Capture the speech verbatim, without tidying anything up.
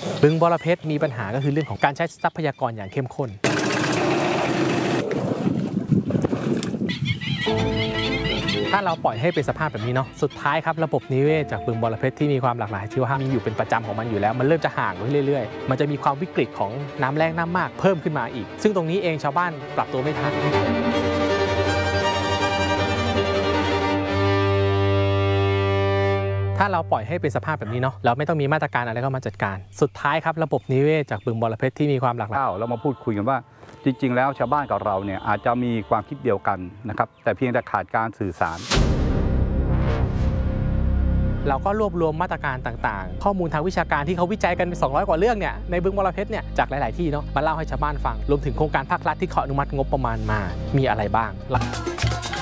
บึงบรเพชรมีปัญหาก็คือเรื่องของการใช้ทรัพยากรอย่างเข้มข้นถ้าเราปล่อยให้เป็นสภาพแบบนี้เนาะสุดท้ายครับระบบนิเวศจากบึงบรเพชรที่มีความหลากหลายชีวภาพมีอยู่เป็นประจำของมันอยู่แล้วมันเริ่มจะห่างไปเรื่อยๆมันจะมีความวิกฤตของน้ำแล้งน้ำมากเพิ่มขึ้นมาอีกซึ่งตรงนี้เองชาวบ้านปรับตัวไม่ทันถ้าเราปล่อยให้เป็นสภาพแบบนี้เนาะเราไม่ต้องมีมาตรการอะไรเข้ามาจัดการสุดท้ายครับระบบนิเวศจากบึงบรเพชรที่มีความหลากหลายเรามาพูดคุยกันว่าจริงๆแล้วชาวบ้านกับเราเนี่ยอาจจะมีความคิดเดียวกันนะครับแต่เพียงแต่ขาดการสื่อสารเราก็รวบรวมมาตรการต่างๆข้อมูลทางวิชาการที่เขาวิจัยกันสองร้อยกว่าเรื่องเนี่ยในบึงบรเพชรเนี่ยจากหลายๆที่เนาะมาเล่าให้ชาวบ้านฟังรวมถึงโครงการภาครัฐที่ขออนุมัติงบประมาณมามีอะไรบ้าง